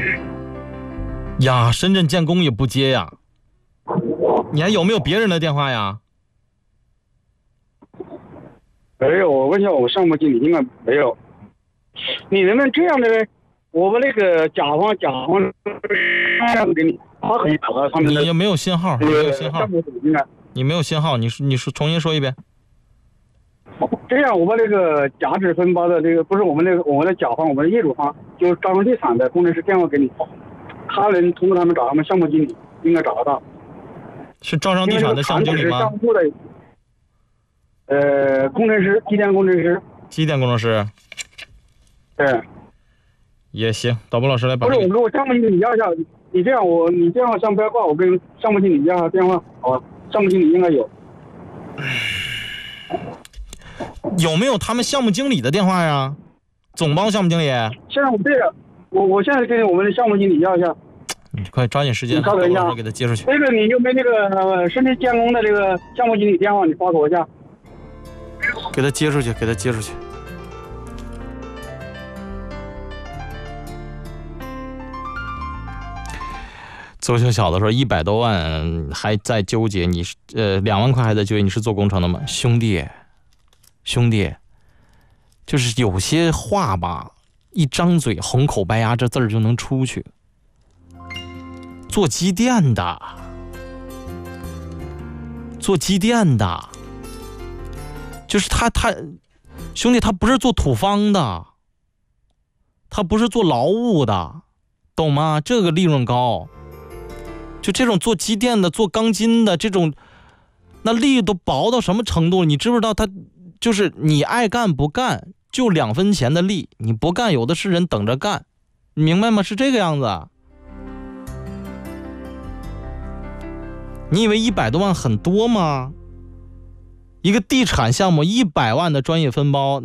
呀，深圳建工也不接呀。你还有没有别人的电话呀？ 没有，我问一下我项目经理，应该没有。你能不能这样的呢？我们那个甲方这样给你，他可以打到上面的。 你没有信号，你没有信号，你没有信号，你重新说一遍。 这样，我们那个甲指分包的这个不是我们的甲方，我们的业主方就是招商地产的工程师电话给你，他能通过他们找他们项目经理，应该找得到。 是招商地产的项目经理吗？ 项目的工程师，机电工程师。 机电工程师。 对。 也行，导播老师来把。 不是，我跟项目经理要一下，你电话先不要挂，我跟项目经理要下电话，好吧？项目经理应该有。 有没有他们项目经理的电话呀？总包项目经理。 现在我现在跟我们的项目经理要一下。 你快抓紧时间， 稍等一下， 给他接出去。 这个你有没有那个深圳建工的这个项目经理电话？你发给我一下。 给他接出去，给他接出去。邹小小的说100多万还在纠结，你是2万块还在纠结，你是做工程的吗？兄弟，就是有些话吧，一张嘴红口白牙这字儿就能出去。做机电的，就是他兄弟，他不是做土方的，他不是做劳务的，懂吗？这个利润高。就这种做机电的、做钢筋的这种，那力都薄到什么程度？你知不知道？他就是你爱干不干，就2分钱的力，你不干，有的是人等着干，你明白吗？是这个样子。你以为100多万很多吗？一个地产项目100万的专业分包。